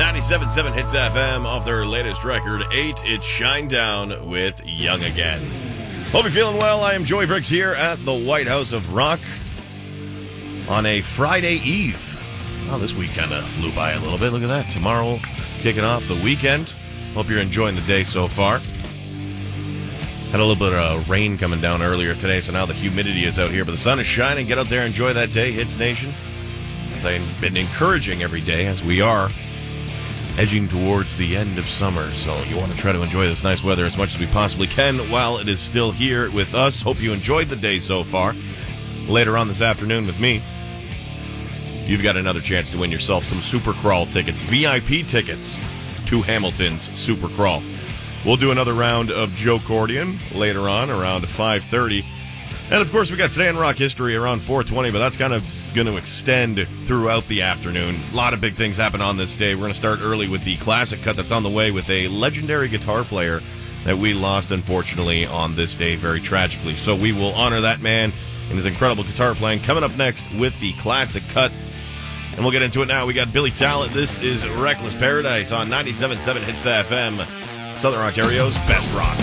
97.7 Hits FM off their latest record, 8, it's Shinedown with Young Again. Hope you're feeling well. I am Joey Briggs here at the White House of Rock on a Friday Eve. Well, this week kind of flew by a little bit. Look at that. Tomorrow, kicking off the weekend. Hope you're enjoying the day so far. Had a little bit of rain coming down earlier today, so now the humidity is out here, but the sun is shining. Get out there, enjoy that day, Hits Nation. As I've been encouraging every day as we are edging towards the end of summer, so you want to try to enjoy this nice weather as much as we possibly can while it is still here with us. Hope you enjoyed the day so far. Later on this afternoon with me, you've got another chance to win yourself some Super Crawl tickets, VIP tickets to Hamilton's Super Crawl. We'll do another round of Joe Cordian later on around 5:30. And, of course, we got Today in Rock History around 4:20, but that's kind of going to extend throughout the afternoon. A lot of big things happen on this day. We're going to start early with the classic cut that's on the way with a legendary guitar player that we lost, unfortunately, on this day very tragically. So we will honor that man and his incredible guitar playing coming up next with the classic cut. And we'll get into it now. We got Billy Talent. This is Reckless Paradise on 97.7 Hits FM, Southern Ontario's best rock.